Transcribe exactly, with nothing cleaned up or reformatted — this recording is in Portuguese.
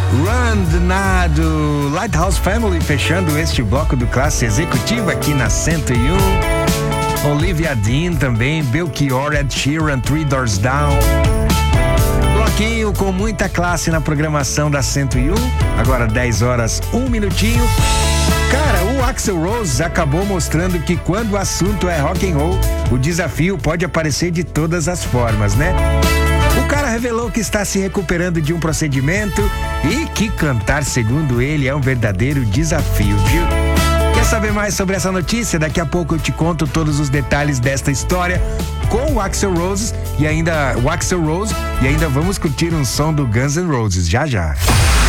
Run na do Lighthouse Family, fechando este bloco do Classe Executiva aqui na cento e um. Olivia Dean também, Belchior, Ed Sheeran, Three Doors Down. Bloquinho com muita classe na programação da cento e um. Agora dez horas, um minutinho. Cara, o Axl Rose acabou mostrando que quando o assunto é rock and roll, o desafio pode aparecer de todas as formas, né? O cara revelou que está se recuperando de um procedimento e que cantar, segundo ele, é um verdadeiro desafio, viu? Quer saber mais sobre essa notícia? Daqui a pouco eu te conto todos os detalhes desta história com o Axl Rose e ainda o Axl Rose e ainda vamos curtir um som do Guns N' Roses já já.